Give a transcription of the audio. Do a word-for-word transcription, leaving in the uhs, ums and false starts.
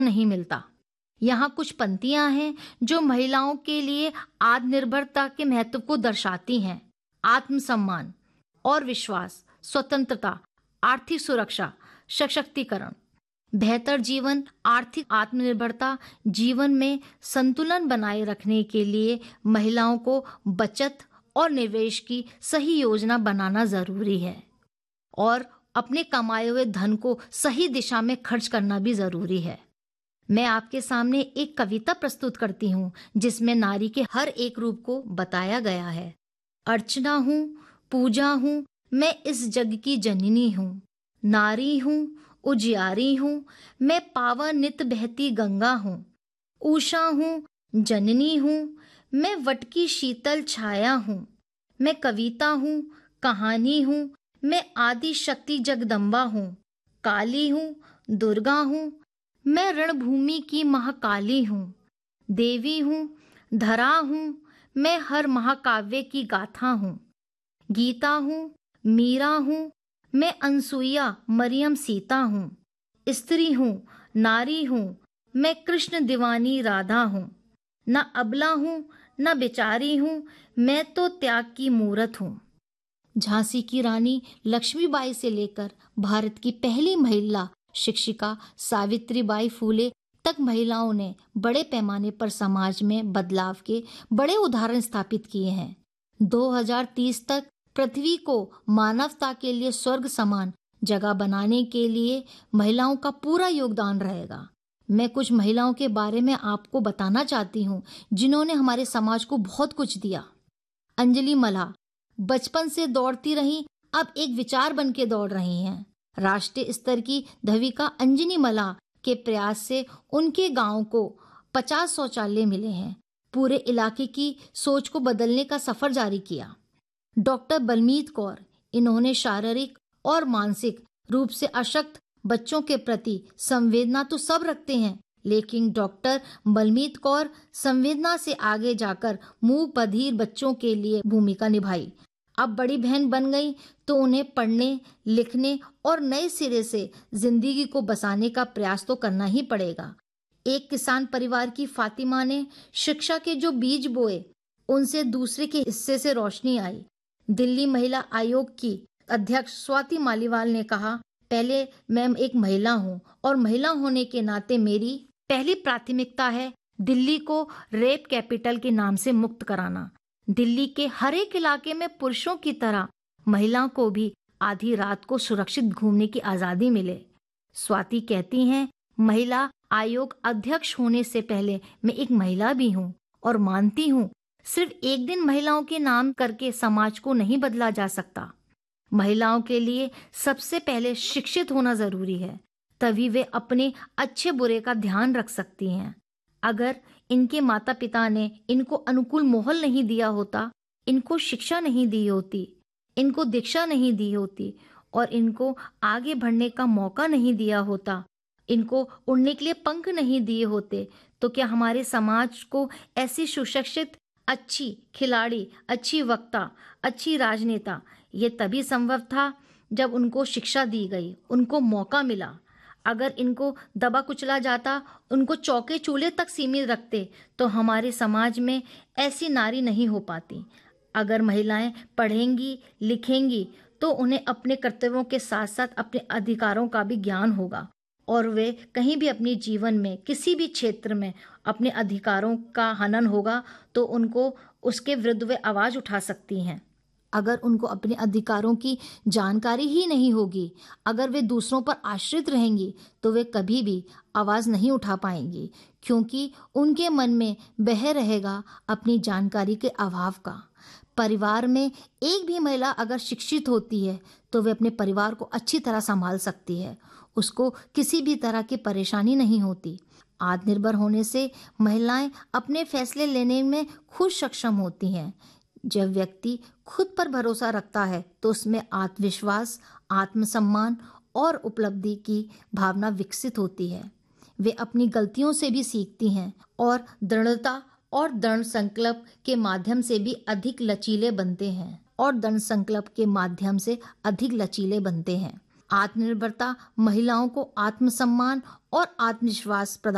नहीं मिलता। यहाँ कुछ पंक्तियां हैं जो महिलाओं के लिए आत्मनिर्भरता के महत्व को दर्शाती हैं। आत्मसम्मान और विश्वास, स्वतंत्रता, आर्थिक सुरक्षा, सशक्तिकरण, बेहतर जीवन, आर्थिक आत्मनिर्भरता। जीवन में संतुलन बनाए रखने के लिए महिलाओं को बचत और निवेश की सही योजना बनाना जरूरी है और अपने कमाए हुए धन को सही दिशा में खर्च करना भी जरूरी है। मैं आपके सामने एक कविता प्रस्तुत करती हूँ जिसमें नारी के हर एक रूप को बताया गया है। अर्चना हूँ, पूजा हूँ, मैं इस जग की जननी हूँ। नारी हूँ, उजियारी हूँ, मैं पावन नित बहती गंगा हूँ। उषा हूँ, जननी हूँ, मैं वट की शीतल छाया हूँ। मैं कविता हूँ, कहानी हूँ, मैं आदि शक्ति जगदम्बा हूँ। काली हूँ, दुर्गा हूँ, मैं रणभूमि की महाकाली हूँ। देवी हूँ, धरा हूँ, मैं हर महाकाव्य की गाथा हूँ। गीता हूँ, मीरा हूँ, मैं अनसुईया मरियम सीता हूँ। स्त्री हूँ, नारी हूँ, मैं कृष्ण दीवानी राधा हूँ। न अबला हूँ, न बेचारी हूँ, मैं तो त्याग की मूरत हूँ। झांसी की रानी लक्ष्मीबाई से लेकर भारत की पहली महिला शिक्षिका सावित्रीबाई फूले तक महिलाओं ने बड़े पैमाने पर समाज में बदलाव के बड़े उदाहरण स्थापित किए हैं। दो हज़ार तीस तक पृथ्वी को मानवता के लिए स्वर्ग समान जगह बनाने के लिए महिलाओं का पूरा योगदान रहेगा। मैं कुछ महिलाओं के बारे में आपको बताना चाहती हूँ जिन्होंने हमारे समाज को बहुत कुछ दिया। अंजलि मल्हा बचपन से दौड़ती रही, अब एक विचार बन के दौड़ रही हैं। राष्ट्रीय स्तर की धविका अंजनी मल्हा के प्रयास से उनके गांव को पचास शौचालय मिले हैं। पूरे इलाके की सोच को बदलने का सफर जारी किया। डॉक्टर बलमीत कौर, इन्होंने शारीरिक और मानसिक रूप से अशक्त बच्चों के प्रति संवेदना तो सब रखते हैं, लेकिन डॉक्टर बलमीत कौर संवेदना से आगे जाकर मूक बधिर बच्चों के लिए भूमिका निभाई। अब बड़ी बहन बन गई तो उन्हें पढ़ने, लिखने और नए सिरे से जिंदगी को बसाने का प्रयास तो करना ही पड़ेगा। एक किसान परिवार की फातिमा ने शिक्षा के जो बीज बोए, उनसे दूसरे के हिस्से से रोशनी आई। दिल्ली महिला आयोग की अध्यक्ष स्वाति मालीवाल ने कहा, पहले मैं एक महिला हूँ और महिला होने के नाते मेरी पहली प्राथमिकता है दिल्ली को रेप कैपिटल के नाम से मुक्त कराना। दिल्ली के हर एक इलाके में पुरुषों की तरह महिलाओं को भी आधी रात को सुरक्षित घूमने की आजादी मिले। स्वाति कहती हैं, महिला आयोग अध्यक्ष होने से पहले मैं एक महिला भी हूँ और मानती हूँ सिर्फ एक दिन महिलाओं के नाम करके समाज को नहीं बदला जा सकता। महिलाओं के लिए सबसे पहले शिक्षित होना जरूरी है, तभी वे अपने अच्छे बुरे का ध्यान रख सकती हैं। अगर इनके माता पिता ने इनको अनुकूल माहौल नहीं दिया होता, इनको शिक्षा नहीं दी होती, इनको दीक्षा नहीं दी होती और इनको आगे बढ़ने का मौका नहीं दिया होता, इनको उड़ने के लिए पंख नहीं दिए होते, तो क्या हमारे समाज को ऐसी सुशिक्षित, अच्छी खिलाड़ी, अच्छी वक्ता, अच्छी राजनेता ये तभी संभव था जब उनको शिक्षा दी गई, उनको मौका मिला। अगर इनको दबा कुचला जाता, उनको चौके चूल्हे तक सीमित रखते, तो हमारे समाज में ऐसी नारी नहीं हो पाती। अगर महिलाएं पढ़ेंगी, लिखेंगी, तो उन्हें अपने कर्तव्यों के साथ साथ अपने अधिकारों का भी ज्ञान होगा और वे कहीं भी अपने जीवन में किसी भी क्षेत्र में अपने अधिकारों का हनन होगा तो उनको उसके विरुद्ध वे आवाज उठा सकती हैं। अगर उनको अपने अधिकारों की जानकारी ही नहीं होगी, अगर वे दूसरों पर आश्रित रहेंगी, तो वे कभी भी आवाज नहीं उठा पाएंगी, क्योंकि उनके मन में बह रहेगा अपनी जानकारी के अभाव का। परिवार में एक भी महिला अगर शिक्षित होती है तो वे अपने परिवार को अच्छी तरह संभाल सकती है, उसको किसी भी तरह की परेशानी नहीं होती। आत्मनिर्भर होने से महिलाएं अपने फैसले लेने में खुद सक्षम होती हैं। जब व्यक्ति खुद पर भरोसा रखता है तो उसमें आत्मविश्वास, आत्मसम्मान और उपलब्धि की भावना विकसित होती है। वे अपनी गलतियों से भी सीखती हैं और दृढ़ता और दृढ़ संकल्प के माध्यम से भी अधिक लचीले बनते हैं और दृढ़ संकल्प के माध्यम से अधिक लचीले बनते हैं। आत्मनिर्भरता महिलाओं को आत्मसम्मान और आत्मविश्वास प्रदान